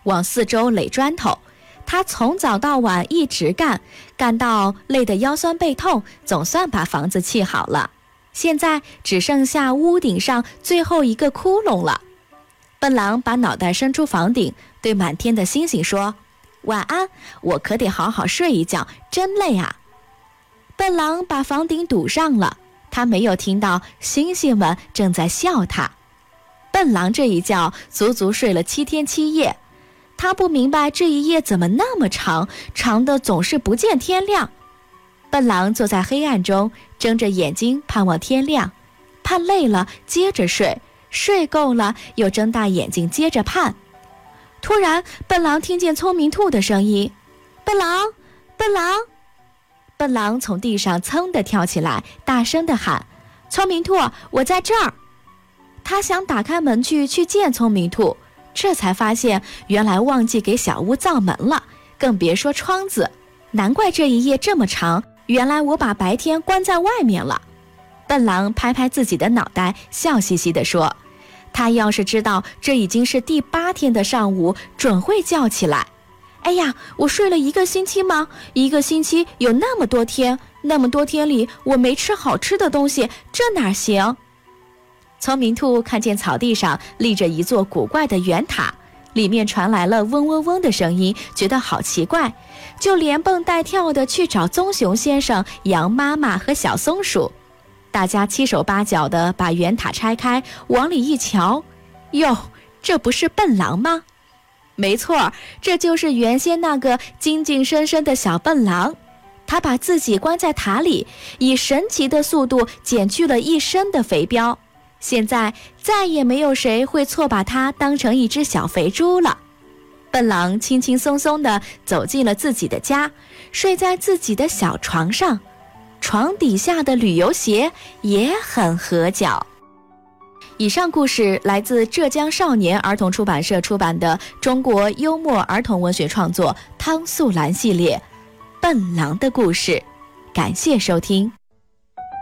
往四周垒砖头。他从早到晚一直干，干到累得腰酸背痛，总算把房子砌好了。现在只剩下屋顶上最后一个窟窿了。笨狼把脑袋伸出房顶，对满天的星星说：晚安，我可得好好睡一觉，真累啊。笨狼把房顶堵上了，他没有听到星星们正在笑他。笨狼这一觉足足睡了7天7夜，他不明白这一夜怎么那么长，长的总是不见天亮。笨狼坐在黑暗中，睁着眼睛盼望天亮，盼累了接着睡，睡够了又睁大眼睛接着盼。突然笨狼听见聪明兔的声音：笨狼，笨狼！笨狼从地上噌地跳起来，大声地喊：聪明兔，我在这儿！他想打开门去见聪明兔，这才发现原来忘记给小屋造门了，更别说窗子。难怪这一夜这么长，原来我把白天关在外面了。笨狼拍拍自己的脑袋，笑嘻嘻地说：他要是知道这已经是第8天的上午，准会叫起来。哎呀，我睡了1个星期吗？1个星期有那么多天，那么多天里我没吃好吃的东西，这哪行？聪明兔看见草地上立着一座古怪的圆塔，里面传来了嗡嗡嗡的声音，觉得好奇怪，就连蹦带跳的去找棕熊先生、羊妈妈和小松鼠。大家七手八脚的把圆塔拆开，往里一瞧，哟，这不是笨狼吗？没错，这就是原先那个精精神神的小笨狼。他把自己关在塔里，以神奇的速度减去了一身的肥膘。现在再也没有谁会错把它当成一只小肥猪了。笨狼轻轻松松地走进了自己的家，睡在自己的小床上，床底下的旅游鞋也很合脚。以上故事来自浙江少年儿童出版社出版的中国幽默儿童文学创作汤素兰系列《笨狼的故事》。感谢收听。